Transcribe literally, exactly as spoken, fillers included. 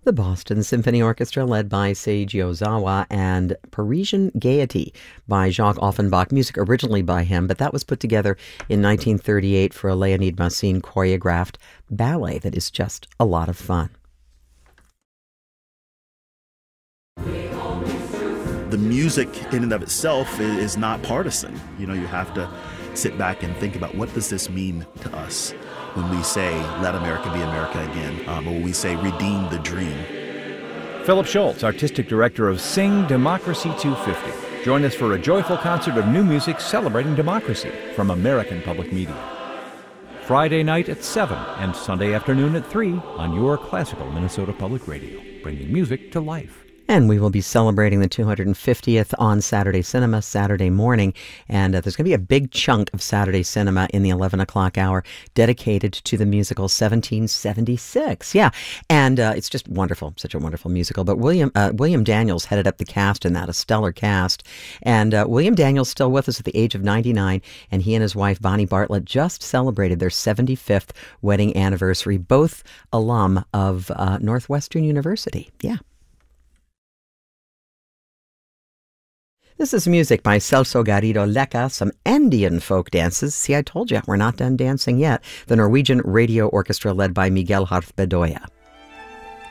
The Boston Symphony Orchestra, led by Seiji Ozawa, and Parisian Gaiety by Jacques Offenbach, music originally by him, but that was put together in nineteen thirty-eight for a Leonid Massine choreographed ballet that is just a lot of fun. The music in and of itself is not partisan. You know, you have to sit back and think about, what does this mean to us when we say, let America be America again, um, or when we say, redeem the dream. Philip Schultz, Artistic Director of Sing Democracy two fifty. Join us for a joyful concert of new music celebrating democracy from American Public Media. Friday night at seven and Sunday afternoon at three on your classical Minnesota Public Radio, bringing music to life. And we will be celebrating the two hundred fiftieth on Saturday Cinema, Saturday morning. And uh, there's going to be a big chunk of Saturday Cinema in the eleven o'clock hour dedicated to the musical seventeen seventy-six. Yeah, and uh, it's just wonderful, such a wonderful musical. But William uh, William Daniels headed up the cast in that, a stellar cast. And uh, William Daniels still with us at the age of ninety-nine, and he and his wife, Bonnie Bartlett, just celebrated their seventy-fifth wedding anniversary, both alum of uh, Northwestern University. Yeah. This is music by Celso Garrido Lecca, some Andean folk dances. See, I told you, we're not done dancing yet. The Norwegian Radio Orchestra, led by Miguel Harth Bedoya.